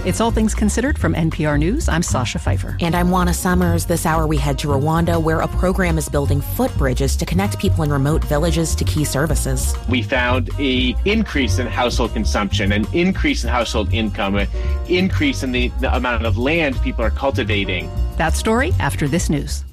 It's All Things Considered from NPR News. I'm Sasha Pfeiffer. And I'm Juana Summers. This hour we head to Rwanda, where a program is building footbridges to connect people in remote villages to key services. We found an increase in household consumption, an increase in household income, an increase in the amount of land people are cultivating. That story after this news.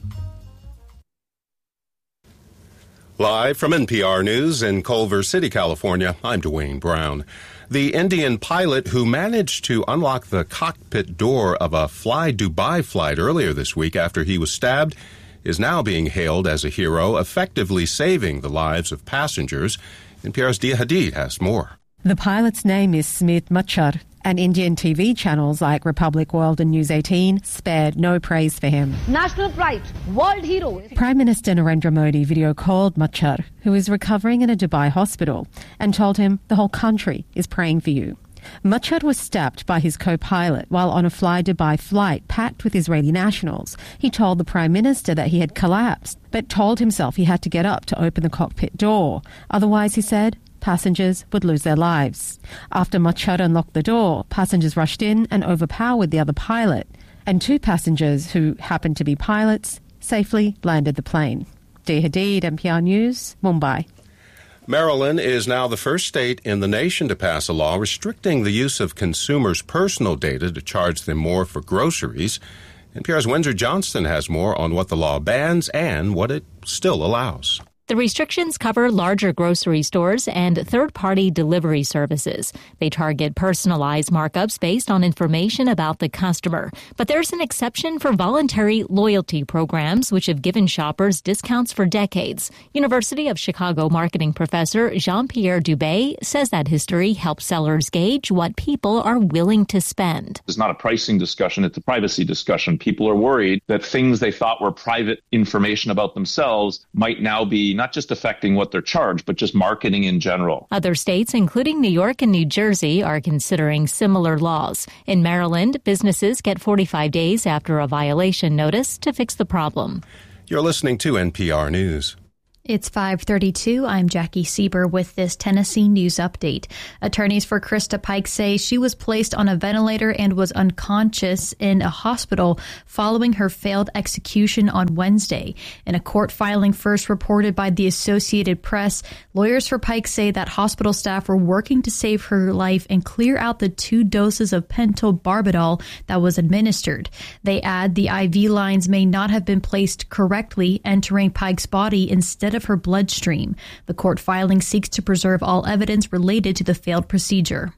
Live from NPR News in Culver City, California, I'm Dwayne Brown. The Indian pilot who managed to unlock the cockpit door of a Fly Dubai flight earlier this week after he was stabbed is now being hailed as a hero, effectively saving the lives of passengers. NPR's Dia Hadid has more. The pilot's name is Smit Machar, and Indian TV channels like Republic World and News 18 spared no praise for him. National pride, world hero. Prime Minister Narendra Modi video called Machar, who is recovering in a Dubai hospital, and told him the whole country is praying for you. Machar was stabbed by his co-pilot while on a Fly Dubai flight packed with Israeli nationals. He told the Prime Minister that he had collapsed, but told himself he had to get up to open the cockpit door. Otherwise, he said, passengers would lose their lives. After Machar unlocked the door, passengers rushed in and overpowered the other pilot, and 2 passengers who happened to be pilots safely landed the plane. Dia Hadid, NPR News, Mumbai. Maryland is now the first state in the nation to pass a law restricting the use of consumers' personal data to charge them more for groceries. NPR's Windsor Johnston has more on what the law bans and what it still allows. The restrictions cover larger grocery stores and third-party delivery services. They target personalized markups based on information about the customer. But there's an exception for voluntary loyalty programs, which have given shoppers discounts for decades. University of Chicago marketing professor Jean-Pierre Dubé says that history helps sellers gauge what people are willing to spend. It's not a pricing discussion, it's a privacy discussion. People are worried that things they thought were private information about themselves might now be not just affecting what they're charged, but just marketing in general. Other states, including New York and New Jersey, are considering similar laws. In Maryland, businesses get 45 days after a violation notice to fix the problem. You're listening to NPR News. It's 5:32. I'm Jackie Sieber with this Tennessee news update. Attorneys for Krista Pike say she was placed on a ventilator and was unconscious in a hospital following her failed execution on Wednesday. In a court filing first reported by the Associated Press, lawyers for Pike say that hospital staff were working to save her life and clear out the 2 doses of pentobarbital that was administered. They add the IV lines may not have been placed correctly, entering Pike's body instead of her bloodstream. The court filing seeks to preserve all evidence related to the failed procedure.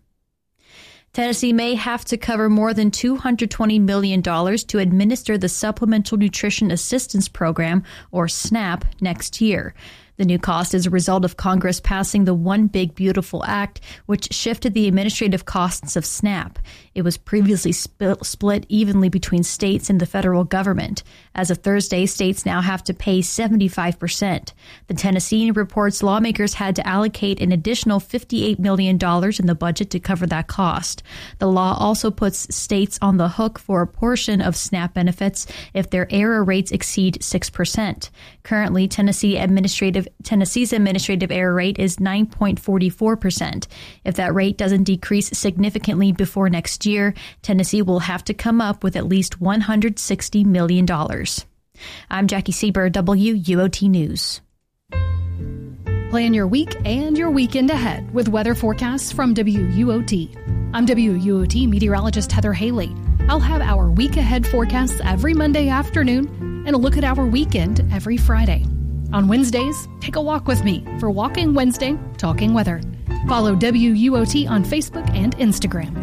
Tennessee may have to cover more than $220 million to administer the Supplemental Nutrition Assistance Program, or SNAP, next year. The new cost is a result of Congress passing the One Big Beautiful Act, which shifted the administrative costs of SNAP. It was previously split evenly between states and the federal government. As of Thursday, states now have to pay 75%. The Tennessean reports lawmakers had to allocate an additional $58 million in the budget to cover that cost. The law also puts states on the hook for a portion of SNAP benefits if their error rates exceed 6%. Currently, Tennessee's administrative error rate is 9.44%. If that rate doesn't decrease significantly before next year, Tennessee will have to come up with at least $160 million. I'm Jackie Sieber, WUOT News. Plan your week and your weekend ahead with weather forecasts from WUOT. I'm WUOT meteorologist Heather Haley. I'll have our week ahead forecasts every Monday afternoon and a look at our weekend every Friday. On Wednesdays, take a walk with me for Walking Wednesday, Talking Weather. Follow WUOT on Facebook and Instagram.